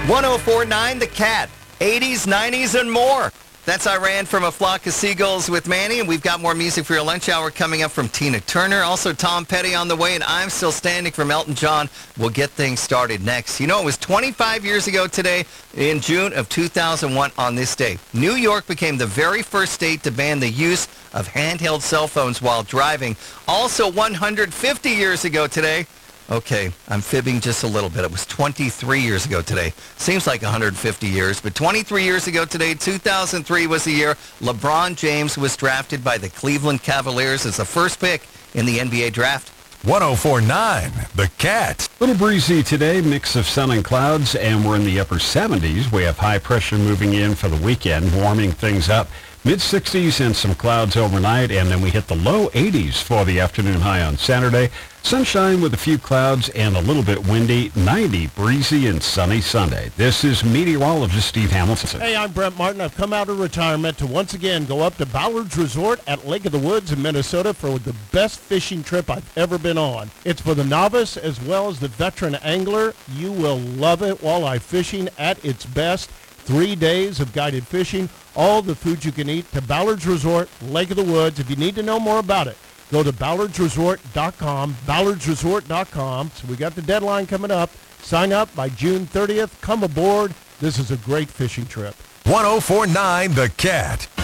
1049 The Cat, 80s, 90s, and more. That's I Ran from a Flock of Seagulls with Manny, and we've got more music for your lunch hour coming up from Tina Turner. Also, Tom Petty on the way, and I'm Still Standing from Elton John. We'll get things started next. You know, it was 25 years ago today, in June of 2001 on this day. New York became the very first state to ban the use of handheld cell phones while driving. Also, 150 years ago today, okay, I'm fibbing just a little bit. It was 23 years ago today. Seems like 150 years, but 23 years ago today, 2003 was the year LeBron James was drafted by the Cleveland Cavaliers as the first pick in the NBA draft. 1049 The Cat. Little breezy today, mix of sun and clouds, and we're in the upper 70s. We have high pressure moving in for the weekend, warming things up. Mid-60s and some clouds overnight, and then we hit the low 80s for the afternoon high on Saturday. Sunshine with a few clouds and a little bit windy. 90 breezy and sunny Sunday. This is meteorologist Steve Hamilton. Hey, I'm Brent Martin. I've come out of retirement to once again go up to Ballard's Resort at Lake of the Woods in Minnesota for the best fishing trip I've ever been on. It's for the novice as well as the veteran angler. You will love it. Walleye fishing at its best. 3 days of guided fishing, all the food you can eat, to Ballard's Resort, Lake of the Woods. If you need to know more about it, go to ballardsresort.com, ballardsresort.com. So we got the deadline coming up. Sign up by June 30th. Come aboard. This is a great fishing trip. 1049 The Cat.